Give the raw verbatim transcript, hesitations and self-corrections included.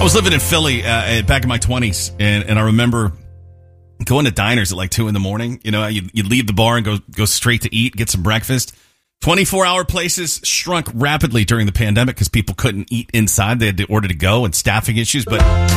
was living in Philly uh, back in my twenties, and, and I remember going to diners at like two in the morning. You know, you you leave the bar and go go straight to eat, get some breakfast. twenty-four hour places shrunk rapidly during the pandemic because people couldn't eat inside. They had to order to go and staffing issues, but